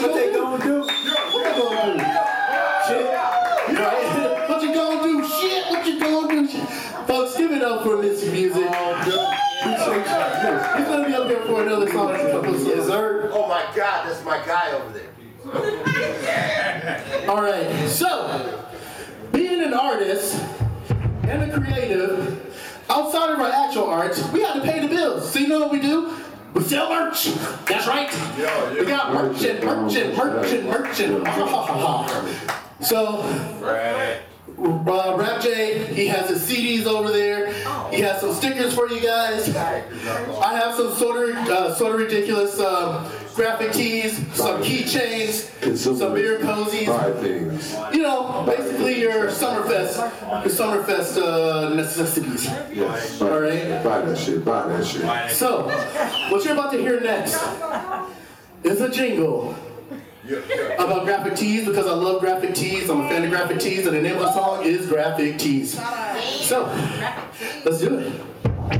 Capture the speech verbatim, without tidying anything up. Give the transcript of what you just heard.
What they gonna do? What they gonna do? Shit. Right? What you gonna do? Shit. What you gonna do? Shit. Folks, give it up for Missy Music. He's gonna be up here for another song in a couple of songs. Oh my God, that's my guy over there. All right. So, being an artist and a creative, outside of our actual art, we have to pay the bills. So you know what we do? We sell merch. That's right. We got merch and merch and merch and merch and so, uh, Rap J, he has his C Ds over there. He has some stickers for you guys. I have some sort of, uh, sort of ridiculous um, graphic tees, some keychains, some beer cozies. You know, basically your Summerfest, your Summerfest uh, necessities. Yes. All right. Buy that shit. Buy that shit. So, what you're about to hear next is a jingle about graphic tees, because I love graphic tees. I'm a fan of graphic tees, and the name of the song is Graphic Tees. So, let's do it.